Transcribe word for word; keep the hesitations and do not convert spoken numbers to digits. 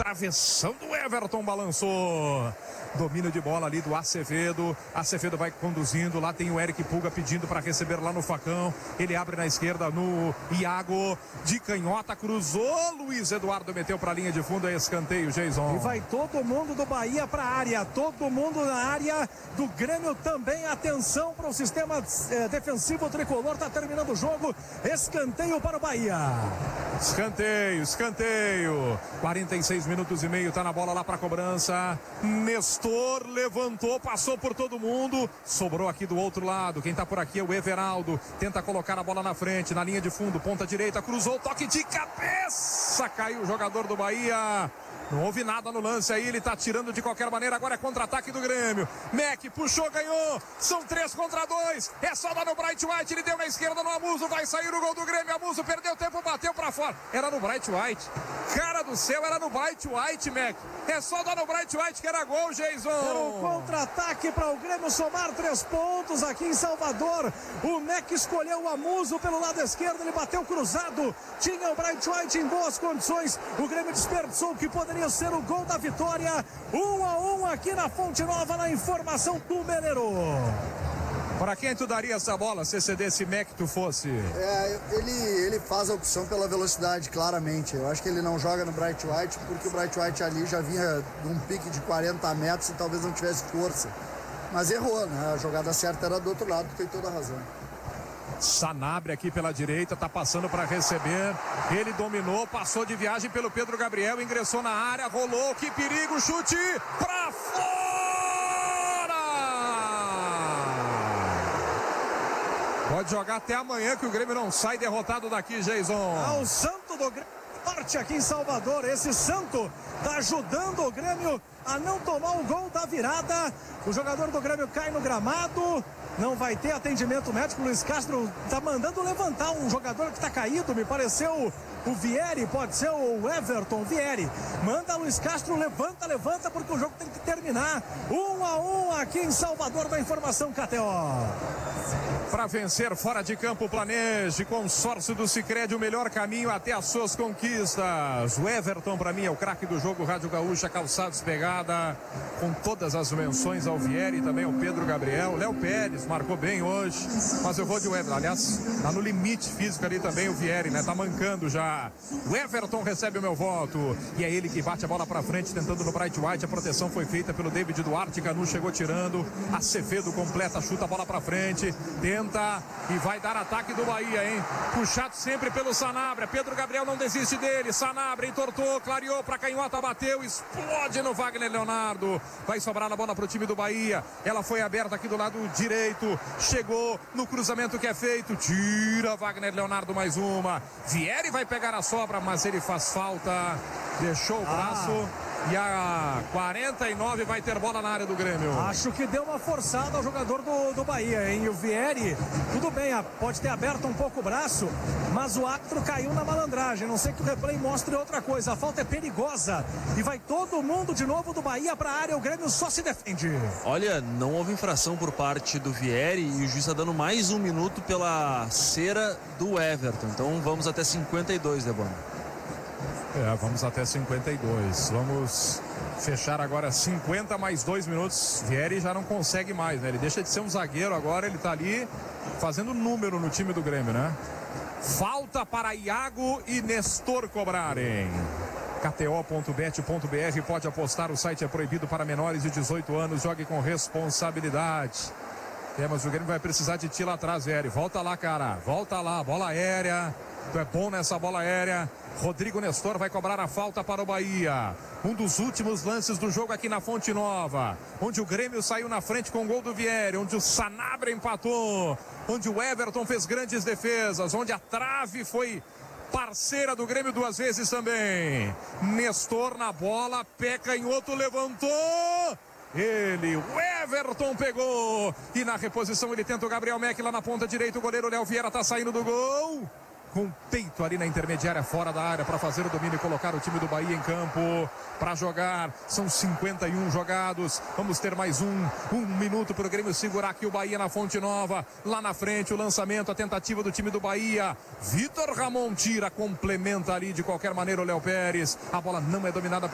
travessão do Everton, balançou. Domínio de bola ali do Acevedo. Acevedo vai conduzindo. Lá tem o Eric Pulga pedindo para receber lá no facão. Ele abre na esquerda no Iago. De canhota, cruzou. Luiz Eduardo meteu para a linha de fundo. É escanteio, Jason. E vai todo mundo do Bahia para a área. Todo mundo na área do Grêmio também. Atenção para o sistema eh, defensivo tricolor. Está terminando o jogo. Escanteio para o Bahia. Escanteio, escanteio. quarenta e seis minutos e meio. Tá na bola lá para cobrança. Nestor levantou, passou por todo mundo, sobrou aqui do outro lado. Quem tá por aqui é o Everaldo, tenta colocar a bola na frente, na linha de fundo, ponta direita, cruzou, toque de cabeça, caiu o jogador do Bahia. Não houve nada no lance aí, ele tá tirando de qualquer maneira, agora é contra-ataque do Grêmio. Mac puxou, ganhou, são três contra dois, é só dar no Bright White, ele deu na esquerda no Amuso, vai sair o gol do Grêmio, Amuso perdeu tempo, bateu pra fora, era no Bright White, cara do céu, era no Bright White, Mac, é só dar no Bright White que era gol, Jason. Era um contra-ataque para o Grêmio somar três pontos aqui em Salvador. O Mac escolheu o Amuso pelo lado esquerdo, ele bateu cruzado, tinha o Bright White em boas condições, o Grêmio desperdiçou o que poderia ser o gol da vitória. Um a um aqui na Fonte Nova, na informação do Meleiro. Para quem tu daria essa bola se cedesse Mac tu fosse? É, ele, ele faz a opção pela velocidade, claramente. Eu acho que ele não joga no Bright White porque o Bright White ali já vinha de um pique de quarenta metros e talvez não tivesse força. Mas errou, né? A jogada certa era do outro lado, tem toda a razão. Sanabria aqui pela direita, tá passando para receber. Ele dominou, passou de viagem pelo Pedro Gabriel, ingressou na área, rolou, que perigo, chute para fora! Pode jogar até amanhã que o Grêmio não sai derrotado daqui, Jason. Ao santo do Grêmio forte aqui em Salvador. Esse santo tá ajudando o Grêmio a não tomar o gol da virada. O jogador do Grêmio cai no gramado. Não vai ter atendimento médico. O Luiz Castro tá mandando levantar um jogador que tá caído. Me pareceu o Vieri, pode ser o Everton Vieri. Manda Luiz Castro, levanta, levanta, porque o jogo tem que terminar. Um a um aqui em Salvador, da informação K T O. Para vencer fora de campo, planeje. Consórcio do Sicredi, o melhor caminho até as suas conquistas. O Everton, para mim, é o craque do jogo. Rádio Gaúcha, calçados pegada, com todas as menções ao Vieri, também ao Pedro Gabriel. Léo Pérez marcou bem hoje, mas eu vou de Everton. Aliás, tá no limite físico ali também o Vieri, né? Tá mancando já. O Everton recebe o meu voto. E é ele que bate a bola para frente, tentando no Bright White. A proteção foi feita pelo David Duarte. Canu chegou tirando. Acevedo completa, chuta a bola para frente. Tenta e vai dar ataque do Bahia, hein? Puxado sempre pelo Sanabria. Pedro Gabriel não desiste dele. Sanabria entortou, clareou para canhota, bateu, explode no Wagner Leonardo. Vai sobrar a bola para o time do Bahia. Ela foi aberta aqui do lado direito. Chegou no cruzamento que é feito. Tira Wagner Leonardo mais uma. Vieri vai pegar a sobra, mas ele faz falta. Deixou o braço. Ah. E a quarenta e nove vai ter bola na área do Grêmio. Acho que deu uma forçada ao jogador do, do Bahia, hein? O Vieri, tudo bem, pode ter aberto um pouco o braço, mas o árbitro caiu na malandragem. Não sei que o replay mostre outra coisa. A falta é perigosa. E vai todo mundo de novo do Bahia para a área. O Grêmio só se defende. Olha, não houve infração por parte do Vieri e o juiz está dando mais um minuto pela cera do Everton. Então vamos até cinquenta e dois, Debona. É, vamos até cinquenta e dois. Vamos fechar agora cinquenta mais dois minutos. Vieri já não consegue mais, né? Ele deixa de ser um zagueiro agora, ele tá ali fazendo número no time do Grêmio, né? Falta para Iago e Nestor cobrarem. K T O ponto bet ponto B R, pode apostar, o site é proibido para menores de dezoito anos, jogue com responsabilidade. É, mas o Grêmio vai precisar de ti lá atrás, Vieri. Volta lá, cara. Volta lá, bola aérea. Tu é bom nessa bola aérea. Rodrigo Nestor vai cobrar a falta para o Bahia. Um dos últimos lances do jogo aqui na Fonte Nova, onde o Grêmio saiu na frente com o gol do Vieri, onde o Sanabria empatou, onde o Everton fez grandes defesas, onde a trave foi parceira do Grêmio duas vezes também. Nestor na bola, pé canhoto, levantou. Ele, o Everton pegou. E na reposição ele tenta o Gabriel Mac lá na ponta direita. O goleiro Léo Vieira tá saindo do gol. Com peito ali na intermediária, fora da área, para fazer o domínio e colocar o time do Bahia em campo para jogar. São cinquenta e um jogados. Vamos ter mais um, um minuto para o Grêmio segurar aqui o Bahia na Fonte Nova. Lá na frente, o lançamento, a tentativa do time do Bahia. Vitor Ramon tira, complementa ali de qualquer maneira o Léo Pérez. A bola não é dominada